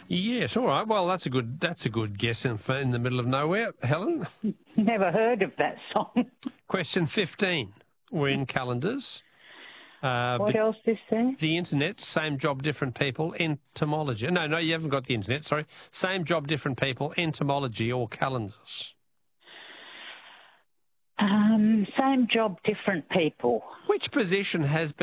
Yes, all right. Well, that's a good guess in the middle of nowhere. Helen? Never heard of that song. Question 15. We're in calendars. What else is there? The internet, same job, different people, entomology. No, you haven't got the internet, sorry. Same job, different people, entomology or calendars. Same job, different people. Which position has been